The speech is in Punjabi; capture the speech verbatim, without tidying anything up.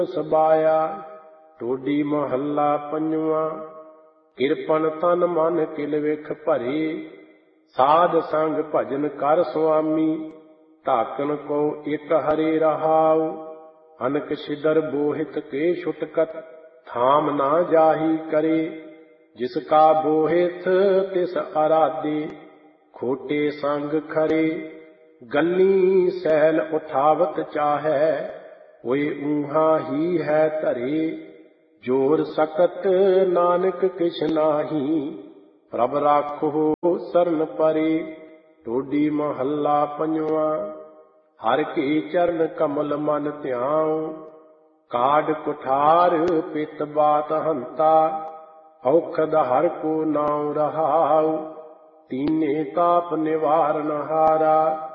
ਸਬਾਇਆ। ਟੋਡੀ ਮਹੱਲਾ ਪੰਜਵਾਂ। ਕਿਰਪਨ ਤਨ ਮਨ ਕਿਲ ਵਿਖ ਭਰੇ, ਸਾਧ ਸੰਗ ਭਜਨ ਕਰ ਸੁਆਮੀ। ਢਾਕਣ ਕੋ ਇਕ ਹਰੇ ਰਹਾਉ, ਅਨਕ ਛਿਦਰ ਬੋਹਿਤ ਕੇ ਛੁਟਕਤ। ਥਾਮ ਨਾ ਜਾਹੀ ਕਰੇ, ਜਿਸ ਕਾ ਬੋਹਿਤ ਤਿਸ ਅਰਾਧੇ। ਖੋਟੇ ਸੰਗ ਖਰੇ, ਗੰਨੀ ਸੈਲ ਉਠਾਵਤ ਚਾਹੈ। ਹੋਏ ਊਹਾ ਹੀ ਹੈ ਧਰੇ, ਜੋਰ ਸਕਤ ਨਾਨਕ ਕਿਛ ਨਾਹੀ। ਪ੍ਰਭ ਰਾਖੋ ਸਰਨ ਪਰੇ। ਟੋਡੀ ਮਹੱਲਾ ਪੰਜਵਾਂ। ਹਰਿ ਕੇ ਚਰਨ ਕਮਲ ਮਨ ਧਿਆਉ, ਕਾਢ ਕੁਠਾਰ ਪਿਤ ਬਾਤ ਹੰਤਾ। ਔਖਦ ਹਰਿ ਕੋ ਨਾਉ ਰਹਾਉ, ਤੀਨੇ ਤਾਪ ਨਿਵਾਰਨ ਹਾਰਾ।